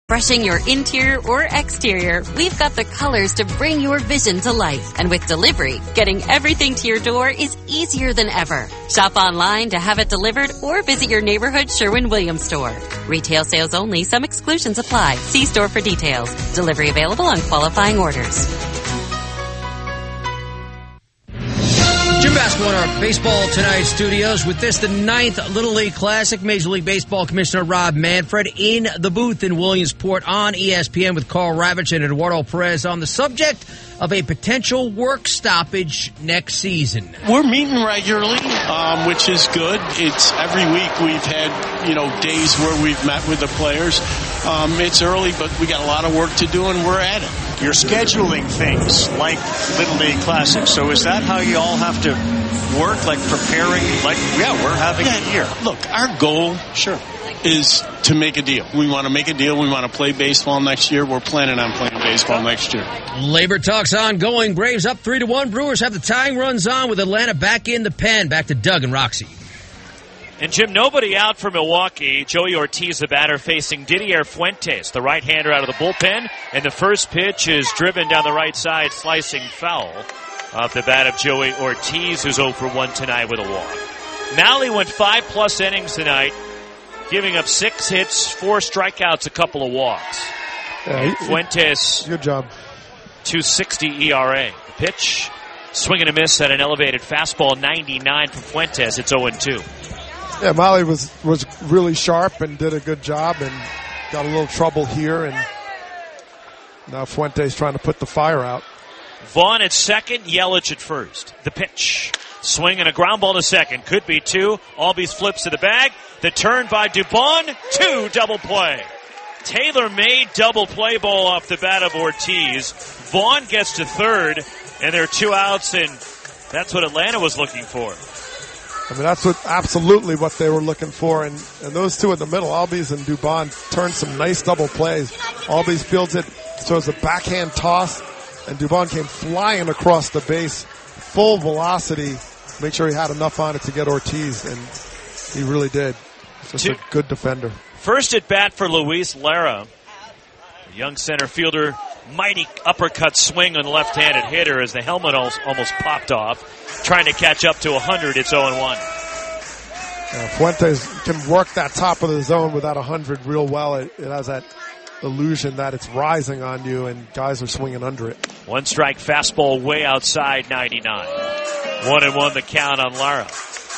Brushing your interior or exterior, we've got the colors to bring your vision to life. And with delivery, getting everything to your door is easier than ever. Shop online to have it delivered or visit your neighborhood Sherwin-Williams store. Retail sales only. Some exclusions apply. See store for details. Delivery available on qualifying orders. Jim Basketball in our Baseball Tonight studios. With this, the 9th Little League Classic. Major League Baseball Commissioner Rob Manfred in the booth in Williamsport on ESPN with Carl Ravitch and Eduardo Perez on the subject of a potential work stoppage next season. We're meeting regularly, which is good. It's every week we've had, days where we've met with the players. It's early, but we got a lot of work to do, and we're at it. You're scheduling things like Little League Classic. So is that how you all have to work, like preparing? We're having a year. Look, our goal is to make a deal. We want to make a deal. We want to play baseball next year. We're planning on playing baseball next year. Labor talks ongoing. Braves up 3-1. Brewers have the tying runs on with Atlanta back in the pen. Back to Doug and Roxy. And, Jim, nobody out for Milwaukee. Joey Ortiz, the batter, facing Didier Fuentes, the right-hander out of the bullpen. And the first pitch is driven down the right side, slicing foul off the bat of Joey Ortiz, who's 0 for 1 tonight with a walk. Nally went 5+ innings tonight, giving up 6 hits, 4 strikeouts, a couple of walks. Fuentes, good job. 2.60 ERA. The pitch, swing and a miss at an elevated fastball, 99 for Fuentes. It's 0-2. Yeah, Molly was really sharp and did a good job and got a little trouble here, and now Fuentes trying to put the fire out. Vaughn at second, Yelich at first. The pitch. Swing and a ground ball to second. Could be 2. Albies flips to the bag. The turn by Dubon. 2, double play. Taylor made double play ball off the bat of Ortiz. Vaughn gets to third, and there are 2 outs, and that's what Atlanta was looking for. I mean, that's absolutely what they were looking for. And those 2 in the middle, Albies and Dubon, turned some nice double plays. Albies fields it, throws a backhand toss, and Dubon came flying across the base, full velocity, make sure he had enough on it to get Ortiz, and he really did. Just a good defender. First at bat for Luis Lara. The young center fielder, mighty uppercut swing on left-handed hitter as the helmet almost popped off. Trying to catch up to 100, it's 0-1. Fuentes can work that top of the zone with that 100 real well. It has that illusion that it's rising on you, and guys are swinging under it. 1 strike fastball way outside 99. 1-1 the count on Lara.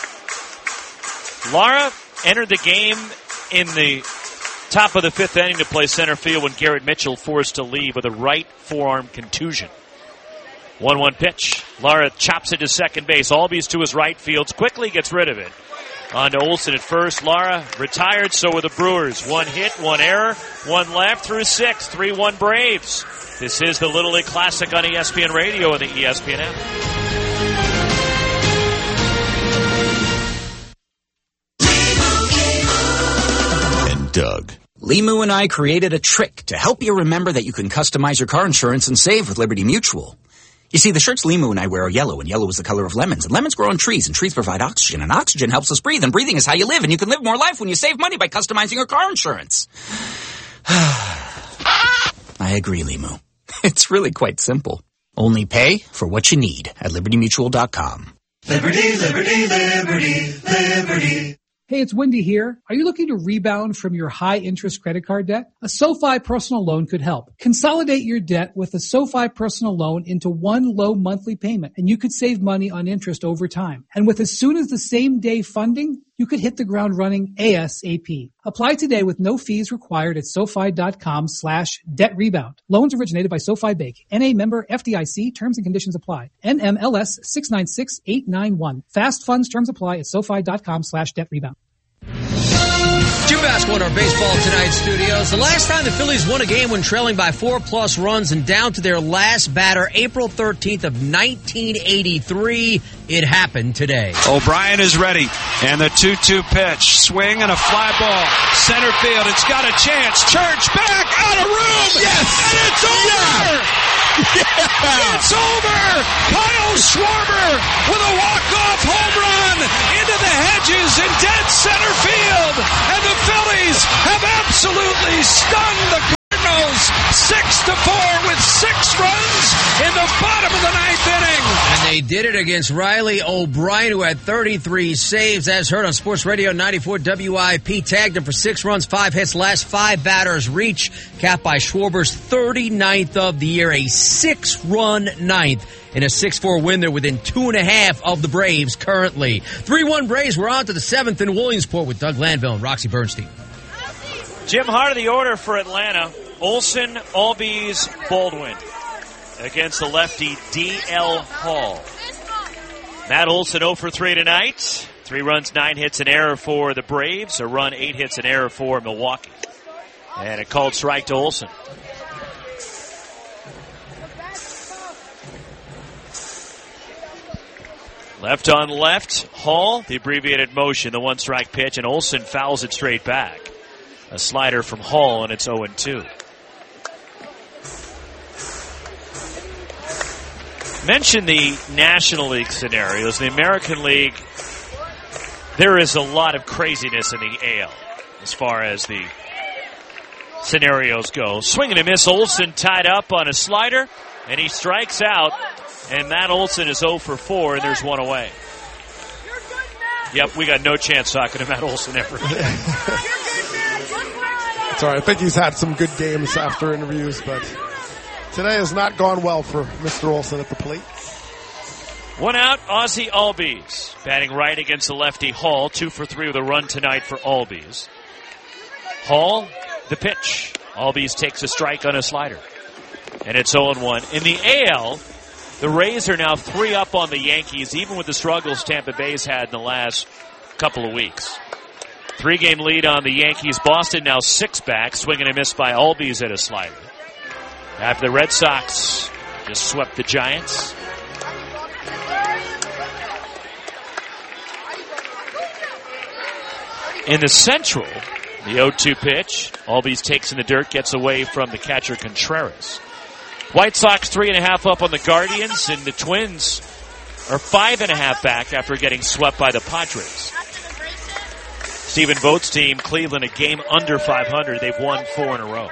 Lara entered the game in the top of the 5th inning to play center field when Garrett Mitchell forced to leave with a right forearm contusion. 1-1 pitch. Lara chops it to second base. Albies to his right, fields quickly, gets rid of it. On to Olsen at first. Lara retired, so were the Brewers. 1 hit, 1 error, 1 left through 6. 3-1 Braves. This is the Little League Classic on ESPN Radio and the ESPN app. And Doug. Limu and I created a trick to help you remember that you can customize your car insurance and save with Liberty Mutual. You see, the shirts Limu and I wear are yellow, and yellow is the color of lemons, and lemons grow on trees, and trees provide oxygen, and oxygen helps us breathe, and breathing is how you live, and you can live more life when you save money by customizing your car insurance. I agree, Limu. It's really quite simple. Only pay for what you need at LibertyMutual.com. Liberty, liberty, liberty, liberty. Hey, it's Wendy here. Are you looking to rebound from your high-interest credit card debt? A SoFi personal loan could help. Consolidate your debt with a SoFi personal loan into one low monthly payment, and you could save money on interest over time. And with as soon as the same day funding, you could hit the ground running ASAP. Apply today with no fees required at SoFi.com/debt-rebound. Loans originated by SoFi Bank. NA member FDIC. Terms and conditions apply. NMLS 696891. Fast funds terms apply at SoFi.com/debt-rebound. Jim Basketball in our Baseball Tonight studios. The last time the Phillies won a game when trailing by 4+ runs and down to their last batter, April 13th of 1983. It happened today. O'Brien is ready, and the 2-2 pitch. Swing and a fly ball. Center field, it's got a chance. Church back, out of room! Yes! And it's over! Yeah. It's over! Kyle Schwarber with a walk-off home run into the hedges in dead center field, and the Phillies have absolutely stunned the They did it against Riley O'Brien, who had 33 saves. As heard on Sports Radio 94 WIP, tagged him for 6 runs, 5 hits, last 5 batters reach, capped by Schwarber's 39th of the year, a 6-run ninth in a 6-4 win. They're within 2.5 of the Braves currently. 3-1 Braves. We're on to the 7th in Williamsport with Doug Lanville and Roxy Bernstein. Jim, heart of the order for Atlanta. Olson, Albies, Baldwin. Against the lefty, D.L. Hall. Matt Olson 0 for 3 tonight. 3 runs, 9 hits, an error for the Braves. A run, 8 hits, an error for Milwaukee. And a called strike to Olson. Left on left, Hall, the abbreviated motion, the 1-strike pitch, and Olson fouls it straight back. A slider from Hall, and it's 0-2. Mention the National League scenarios. The American League, there is a lot of craziness in the AL as far as the scenarios go. Swing and a miss. Olson tied up on a slider, and he strikes out. And Matt Olson is 0 for 4, and there's 1 away. Yep, we got no chance talking to Matt Olson ever again. Sorry, I think he's had some good games after interviews, but today has not gone well for Mr. Olson at the plate. 1 out, Ozzie Albies. Batting right against the lefty Hall. 2 for 3 with a run tonight for Albies. Hall, the pitch. Albies takes a strike on a slider. And it's 0-1. In the AL, the Rays are now 3 up on the Yankees, even with the struggles Tampa Bay's had in the last couple of weeks. 3-game lead on the Yankees. Boston now 6 back. Swing and a miss by Albies at a slider. After the Red Sox just swept the Giants. In the Central, the 0-2 pitch. Albies takes in the dirt, gets away from the catcher Contreras. White Sox 3.5 up on the Guardians, and the Twins are 5.5 back after getting swept by the Padres. Stephen Vogt's team, Cleveland, a game under 500. They've won 4 in a row.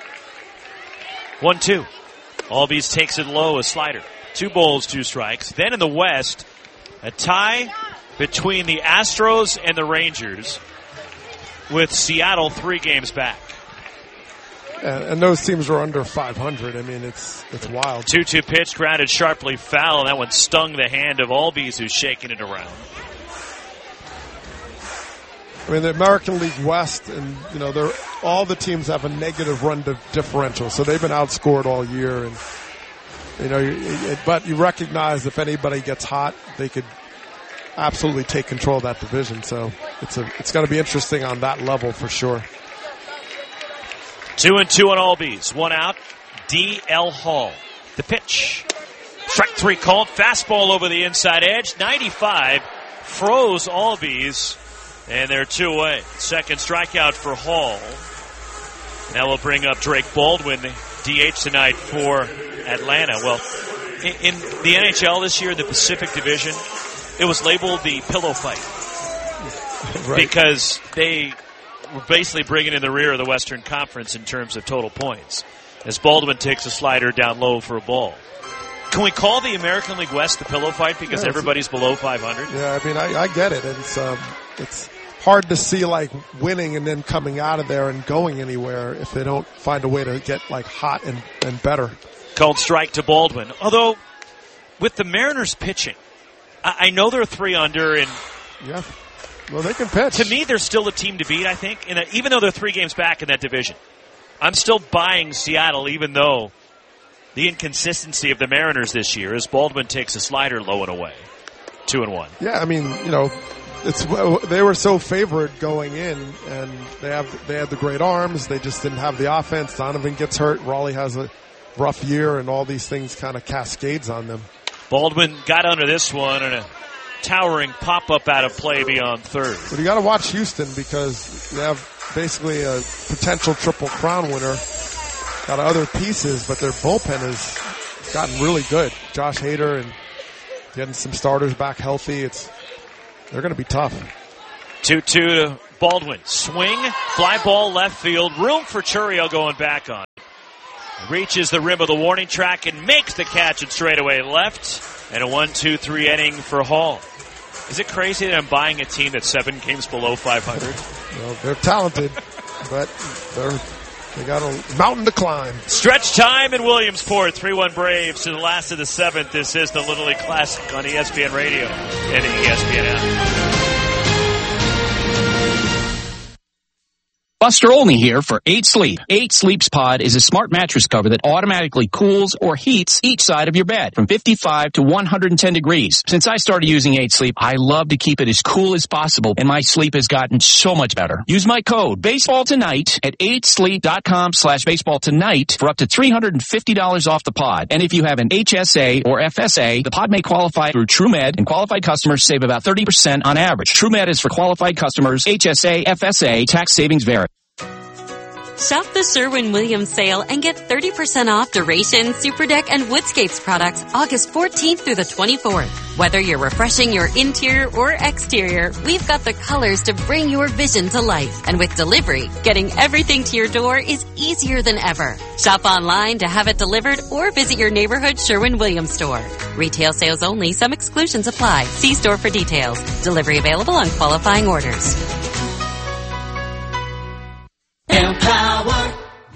1-2. Albies takes it low, a slider. 2 balls, 2 strikes. Then in the West, a tie between the Astros and the Rangers, with Seattle 3 games back. And those teams are under 500. I mean, it's wild. 2-2 pitch, grounded sharply foul, and that one stung the hand of Albies, who's shaking it around. I mean, the American League West, and all the teams have a negative run differential, so they've been outscored all year. And but you recognize if anybody gets hot, they could absolutely take control of that division. So it's going to be interesting on that level for sure. 2-2 on Albies. 1 out. D.L. Hall. The pitch. Strike 3 called. Fastball over the inside edge. 95. Froze Albies. And they're 2 away. Second strikeout for Hall. Now we'll bring up Drake Baldwin, DH tonight for Atlanta. Well, in the NHL this year, the Pacific Division, it was labeled the pillow fight. Right. Because they were basically bringing in the rear of the Western Conference in terms of total points, as Baldwin takes a slider down low for a ball. Can we call the American League West the pillow fight because everybody's below 500? Yeah, I mean, I get it. It's hard to see winning and then coming out of there and going anywhere if they don't find a way to get hot and better. Called strike to Baldwin. Although with the Mariners pitching, I know they're 3 under, and yeah, well, they can pitch. To me, they're still a team to beat, I think, even though they're 3 games back in that division. I'm still buying Seattle, even though the inconsistency of the Mariners this year as Baldwin takes a slider low and away. 2-1. Yeah, I mean, they were so favored going in, and they had the great arms. They just didn't have the offense. Donovan gets hurt. Raleigh has a rough year, and all these things kind of cascades on them. Baldwin got under this one, and a towering pop-up out of play beyond third. But you got to watch Houston because you have basically a potential Triple Crown winner. Got other pieces, but their bullpen has gotten really good. Josh Hader and getting some starters back healthy. They're going to be tough. 2-2 to Baldwin. Swing, fly ball left field. Room for Churiel going back on. Reaches the rim of the warning track and makes the catch at straightaway left. And a 1-2-3 inning for Hall. Is it crazy that I'm buying a team that's 7 games below 500? Well, they're talented, but they got a mountain to climb. Stretch time in Williamsport. 3-1 Braves to the last of the 7th. This is the Little League Classic on ESPN Radio and the ESPN app. Buster Olney here for 8 Sleep. 8 Sleep's Pod is a smart mattress cover that automatically cools or heats each side of your bed from 55 to 110 degrees. Since I started using 8 Sleep, I love to keep it as cool as possible, and my sleep has gotten so much better. Use my code BASEBALLTONIGHT at 8sleep.com/baseballtonight for up to $350 off the pod. And if you have an HSA or FSA, the pod may qualify through TrueMed, and qualified customers save about 30% on average. TrueMed is for qualified customers. HSA, FSA, tax savings vary. Shop the Sherwin-Williams sale and get 30% off Duration, Superdeck, and Woodscapes products August 14th through the 24th. Whether you're refreshing your interior or exterior, we've got the colors to bring your vision to life. And with delivery, getting everything to your door is easier than ever. Shop online to have it delivered or visit your neighborhood Sherwin-Williams store. Retail sales only. Some exclusions apply. See store for details. Delivery available on qualifying orders. Empower.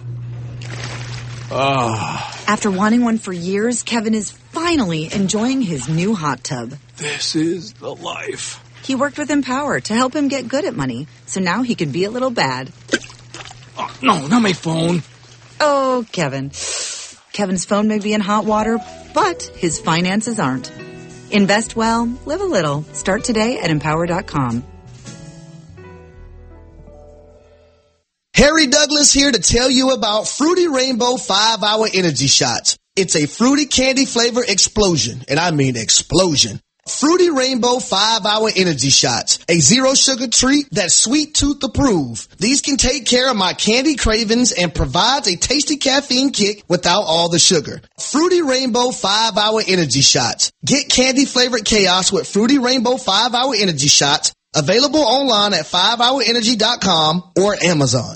After wanting one for years, Kevin is finally enjoying his new hot tub. This is the life. He worked with Empower to help him get good at money, so now he can be a little bad. Oh, no, not my phone. Oh, Kevin. Kevin's phone may be in hot water, but his finances aren't. Invest well, live a little. Start today at Empower.com. Harry Douglas here to tell you about Fruity Rainbow 5-Hour Energy Shots. It's a fruity candy flavor explosion, and I mean explosion. Fruity Rainbow 5-Hour Energy Shots, a zero sugar treat that's sweet tooth approved. These can take care of my candy cravings and provides a tasty caffeine kick without all the sugar. Fruity Rainbow 5-Hour Energy Shots. Get candy flavored chaos with Fruity Rainbow 5-Hour Energy Shots. Available online at 5hourenergy.com or Amazon.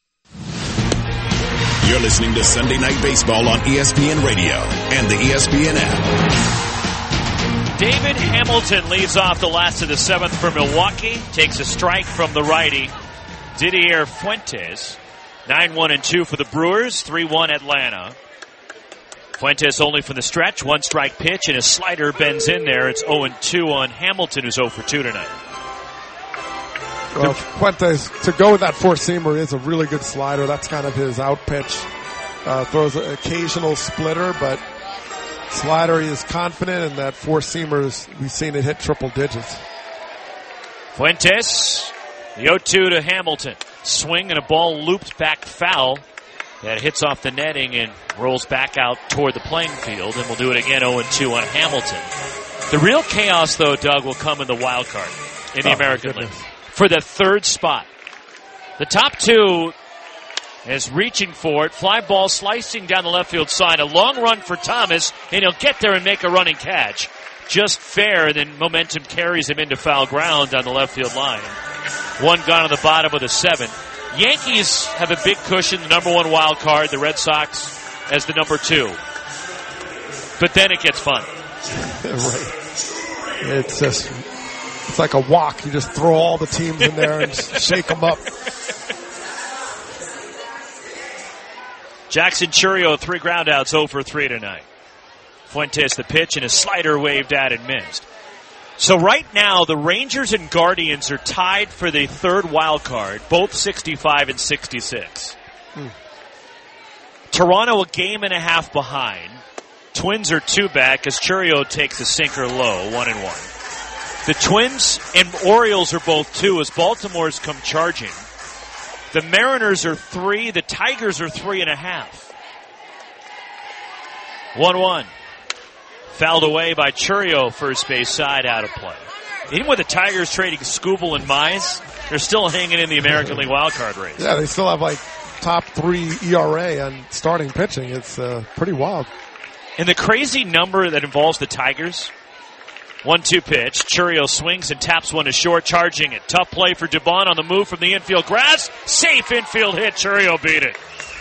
You're listening to Sunday Night Baseball on ESPN Radio and the ESPN app. David Hamilton leads off the last of the 7th for Milwaukee. Takes a strike from the righty, Didier Fuentes. 9-1-2 for the Brewers. 3-1 Atlanta. Fuentes only from the stretch. 1 strike pitch and a slider bends in there. It's 0-2 on Hamilton, who's 0 for 2 tonight. Well, Fuentes, to go with that four-seamer is a really good slider. That's kind of his out pitch. Throws an occasional splitter, but slider, he is confident, and that four-seamers, we've seen it hit triple digits. Fuentes, the 0-2 to Hamilton. Swing and a ball looped back foul. That hits off the netting and rolls back out toward the playing field, and we'll do it again 0-2 on Hamilton. The real chaos, though, Doug, will come in the wild card in the American League. For the 3rd spot. The top 2 is reaching for it. Fly ball slicing down the left field side. A long run for Thomas, and he'll get there and make a running catch. Just fair, and then momentum carries him into foul ground on the left field line. 1 gone on the bottom of the 7th. Yankees have a big cushion, the number 1 wild card. The Red Sox as the number 2. But then it gets fun. Right. It's like a walk. You just throw all the teams in there and shake them up. Jackson Chourio, 3 groundouts, 0 for 3 tonight. Fuentes the pitch and a slider waved at and missed. So right now, the Rangers and Guardians are tied for the 3rd wild card, both 65 and 66. Toronto a game and a half behind. Twins are 2 back as Chourio takes a sinker low, 1-1. The Twins and Orioles are both 2 as Baltimore's come charging. The Mariners are 3. The Tigers are 3.5. 1-1. Fouled away by Chourio, first base side, out of play. Even with the Tigers trading Skubal and Mize, they're still hanging in the American League wildcard race. Yeah, they still have like top 3 ERA on starting pitching. It's pretty wild. And the crazy number that involves the Tigers, 1-2 pitch. Chourio swings and taps one to short, charging it. Tough play for Dubon on the move from the infield grass. Safe infield hit. Chourio beat it.